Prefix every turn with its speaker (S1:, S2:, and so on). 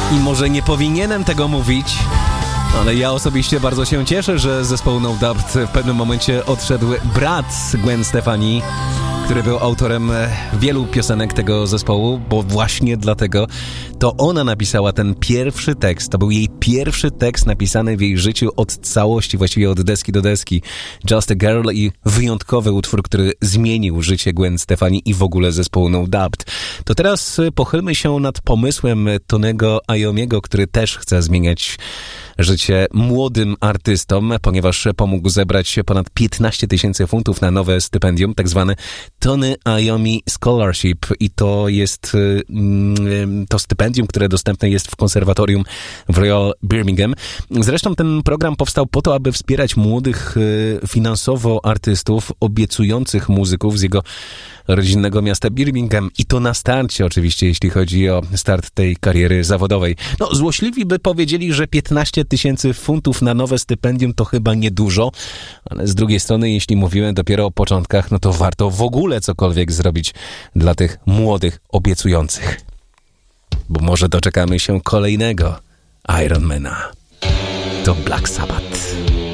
S1: I może nie powinienem tego mówić, ale ja osobiście bardzo się cieszę, że z zespołu No Doubt w pewnym momencie odszedł brat Gwen Stefani, który był autorem wielu piosenek tego zespołu, bo właśnie dlatego to ona napisała ten pierwszy tekst. To był jej pierwszy tekst napisany w jej życiu od całości, właściwie od deski do deski. Just a Girl i wyjątkowy utwór, który zmienił życie Gwen Stefani i w ogóle zespołu No Doubt. To teraz pochylmy się nad pomysłem Tony'ego Iommiego, który też chce zmieniać życie młodym artystom, ponieważ pomógł zebrać ponad 15 000 funtów na nowe stypendium, tak zwane Tony Iommi Scholarship, i to jest to stypendium, które dostępne jest w konserwatorium w Royal Birmingham. Zresztą ten program powstał po to, aby wspierać młodych finansowo artystów, obiecujących muzyków z jego rodzinnego miasta Birmingham, i to na starcie oczywiście, jeśli chodzi o start tej kariery zawodowej. No, złośliwi by powiedzieli, że 15 000 funtów na nowe stypendium to chyba niedużo, ale z drugiej strony, jeśli mówiłem dopiero o początkach, no to warto w ogóle cokolwiek zrobić dla tych młodych, obiecujących. Bo może doczekamy się kolejnego Ironmana. To Black Sabbath.